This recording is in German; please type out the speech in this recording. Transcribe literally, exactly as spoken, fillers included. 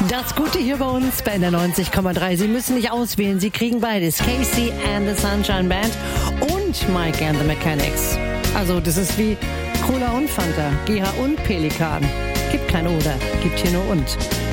Das Gute hier bei uns bei der neunzig Komma drei. Sie müssen nicht auswählen, Sie kriegen beides. Casey and the Sunshine Band und Mike and the Mechanics. Also das ist wie Cola und Fanta, G H und Pelikan. Gibt kein Oder, gibt hier nur und.